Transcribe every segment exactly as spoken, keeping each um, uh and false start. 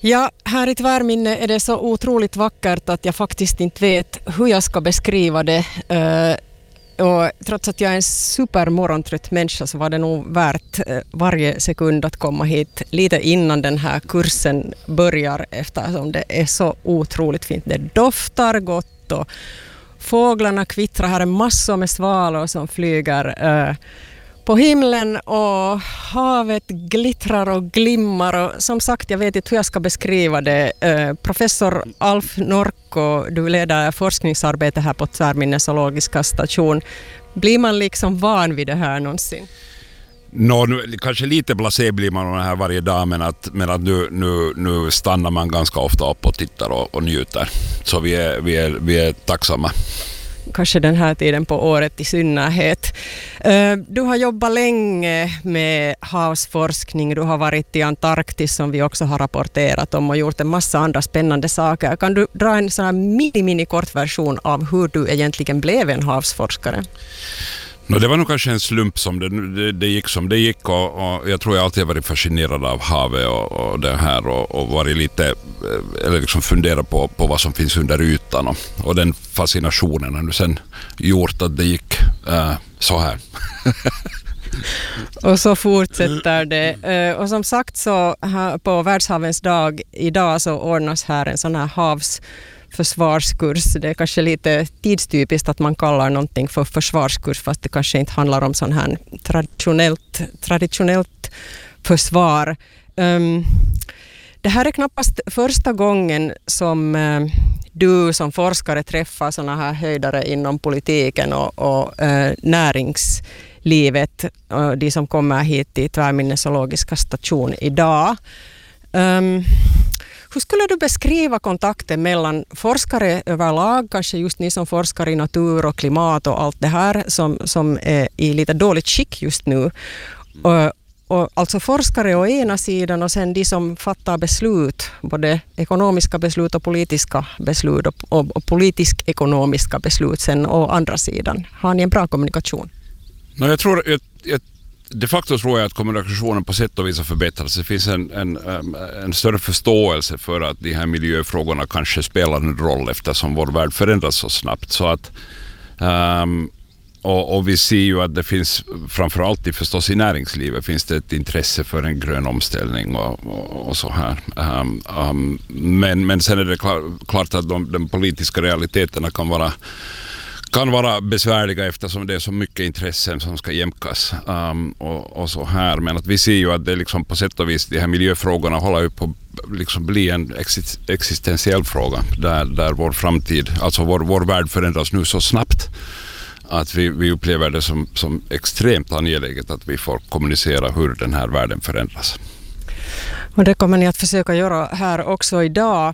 Ja, här i Tvärminne är det så otroligt vackert att jag faktiskt inte vet hur jag ska beskriva det. Uh, och trots att jag är en supermorgontrött människa så var det nog värt uh, varje sekund att komma hit lite innan den här kursen börjar, eftersom det är så otroligt fint. Det doftar gott och fåglarna kvittrar. Här är massor med svalor som flyger uh, på himlen och havet glittrar och glimmar. Och som sagt, jag vet inte hur jag ska beskriva det. Eh, professor Alf Norko, du leder forskningsarbete här på Tvärminne zoologiska station. Blir man liksom van vid det här någonsin? Nå, nu, kanske lite blasé blir man här varje dag, men att, men att nu, nu, nu stannar man ganska ofta upp och tittar och, och njuter. Så vi är, vi är, vi är tacksamma. Kanske den här tiden på året i synnerhet. Du har jobbat länge med havsforskning. Du har varit i Antarktis som vi också har rapporterat om och gjort en massa andra spännande saker. Kan du dra en sån här mini-mini-kort version av hur du egentligen blev en havsforskare? No, det var nog kanske en slump som det, det, det gick som det gick och, och jag tror jag alltid varit fascinerad av havet och, och det här och, och varit lite, eller liksom fundera på, på vad som finns under ytan och, och den fascinationen har nu sen gjort att det gick äh, så här. Och så fortsätter det. Och som sagt så här, på Världshavens dag idag så ordnas här en sån här havs försvarskurs. Det är kanske lite tidstypiskt att man kallar någonting för försvarskurs fast det kanske inte handlar om sån här traditionellt, traditionellt försvar. Um, det här är knappast första gången som uh, du som forskare träffar såna här höjdare inom politiken och, och uh, näringslivet, uh, de som kommer hit till Tvärminne zoologiska station idag. Um, Hur skulle du beskriva kontakten mellan forskare överlag, kanske just ni som forskar i natur och klimat och allt det här som, som är i lite dåligt skick just nu? Och, och alltså forskare å ena sidan och sen de som fattar beslut, både ekonomiska beslut och politiska beslut och, och, och politisk-ekonomiska beslut sen å andra sidan. Har ni en bra kommunikation? No, jag tror jag, jag De facto tror jag att kommunikationen på sätt och vis har förbättrats. Det finns en, en, en större förståelse för att de här miljöfrågorna kanske spelar en roll eftersom vår värld förändras så snabbt. Så att, um, och, och vi ser ju att det finns, framförallt i, förstås i näringslivet, finns det ett intresse för en grön omställning och, och, och så här. Um, um, men, men sen är det klar, klart att de, de politiska realiteterna kan vara kan vara besvärliga eftersom det är så mycket intressen som ska jämkas um, och, och så här. Men att vi ser ju att det liksom på sätt och vis de här miljöfrågorna håller upp på liksom bli en existentiell fråga där, där vår framtid, alltså vår, vår värld förändras nu så snabbt att vi, vi upplever det som, som extremt angeläget att vi får kommunicera hur den här världen förändras. Och det kommer ni att försöka göra här också idag.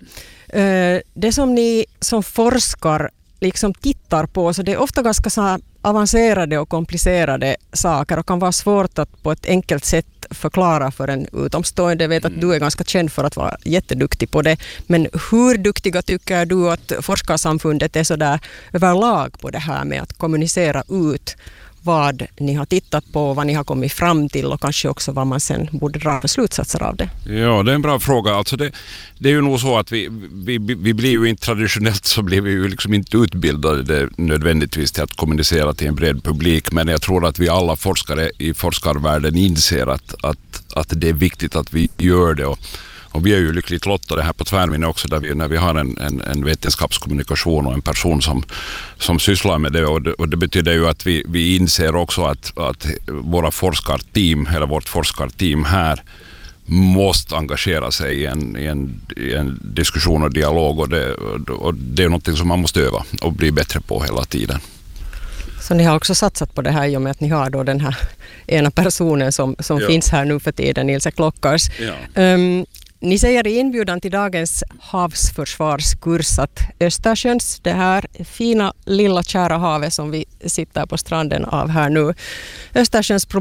Det som ni som forskar liksom tittar på, så det är ofta ganska så här avancerade och komplicerade saker och kan vara svårt att på ett enkelt sätt förklara för en utomstående. Jag vet att du är ganska känd för att vara jätteduktig på det, men hur duktiga tycker du att forskarsamfundet är så där överlag på det här med att kommunicera ut vad ni har tittat på, vad ni har kommit fram till och kanske också vad man sen borde dra för slutsatser av det? Ja, det är en bra fråga. Alltså det, det är ju nog så att vi, vi, vi blir ju inte traditionellt så blir vi ju liksom inte utbildade nödvändigtvis till att kommunicera till en bred publik, men jag tror att vi alla forskare i forskarvärlden inser att, att, att det är viktigt att vi gör det och Och vi är ju lyckligt lottade här på Tvärminne också där vi, när vi har en, en, en vetenskapskommunikation och en person som, som sysslar med det. Och, det. och det betyder ju att vi, vi inser också att, att våra forskarteam, eller vårt forskarteam här måste engagera sig i en, i en, i en diskussion och dialog. Och det, och det är något som man måste öva och bli bättre på hela tiden. Så ni har också satsat på det här i och med att ni har då den här ena personen som, som ja. finns här nu för tiden, Ilse Klockars. Ja. Um, Ni säger i inbjudan till dagens havsförsvarskurs att Östersjöns, det här fina lilla kära havet som vi sitter på stranden av här nu, Östersjöns